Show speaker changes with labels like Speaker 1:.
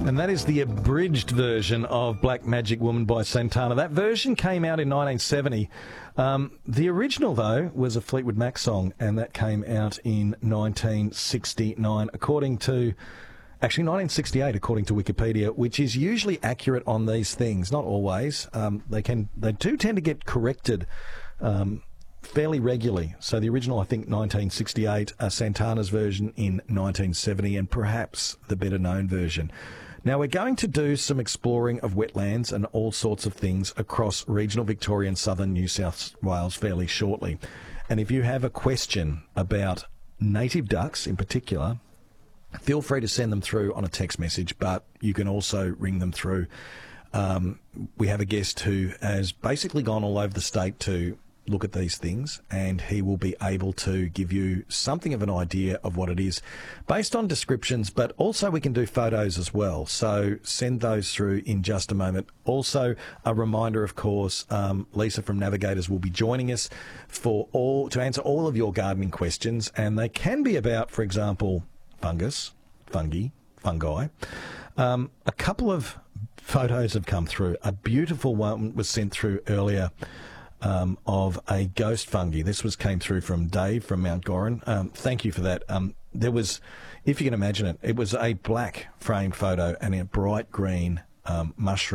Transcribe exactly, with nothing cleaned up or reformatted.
Speaker 1: And that is the abridged version of Black Magic Woman by Santana. That version came out in nineteen seventy. Um, the original, though, was a Fleetwood Mac song, and that came out in nineteen sixty-nine, according to... Actually, nineteen sixty-eight, according to Wikipedia, which is usually accurate on these things. Not always. Um, they can, they do tend to get corrected um, fairly regularly. So the original, I think, nineteen sixty-eight, uh, Santana's version in nineteen seventy, and perhaps the better-known version. Now, we're going to do some exploring of wetlands and all sorts of things across regional Victoria and southern New South Wales fairly shortly. And if you have a question about native ducks in particular, feel free to send them through on a text message, but you can also ring them through. Um, we have a guest who has basically gone all over the state to look at these things, and he will be able to give you something of an idea of what it is based on descriptions, but also we can do photos as well. So send those through in just a moment. Also, a reminder, of course, um, Lisa from Navigators will be joining us for all to answer all of your gardening questions, and they can be about, for example, fungus, fungi, fungi. Um, a couple of photos have come through. A beautiful one was sent through earlier um, of a ghost fungi. This was came through from Dave from Mount Goran. Um, thank you for that. Um, there was, if you can imagine it, it was a black framed photo and a bright green um, mushroom.